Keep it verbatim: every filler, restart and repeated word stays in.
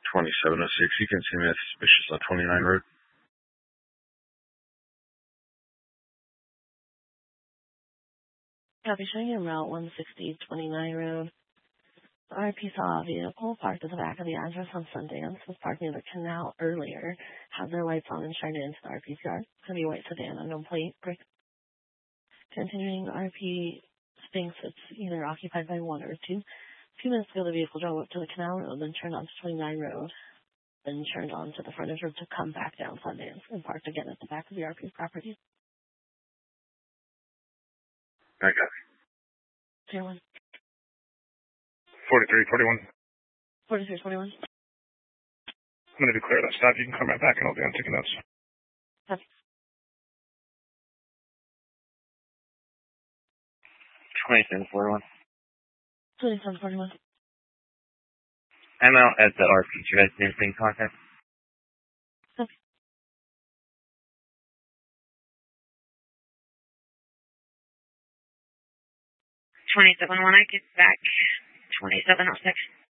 twenty-seven oh six. You can see me as suspicious on twenty-nine Road. Copy, showing you route one sixty, twenty-nine Road. The R P saw a vehicle parked at the back of the address on Sundance, was parked near the canal earlier, had their lights on and shined into the R P's yard. It's going to be a white sedan, unknown plate. Brick. Continuing, the R P thinks it's either occupied by one or two. A few minutes ago, the vehicle drove up to the canal road, then turned onto twenty-nine Road, then turned onto the frontage road to come back down Sundance and parked again at the back of the R P's property. I got it. Tier one. forty-three forty-one. forty-three forty-one. I'm going to declare that stop. You can come right back and I'll be on taking notes. Copy. twenty-seven forty-one. twenty-seven forty-one. I'm out at the R P. Do you guys need anything contact? Copy. twenty-seven one, I get back. twenty-seven oh six.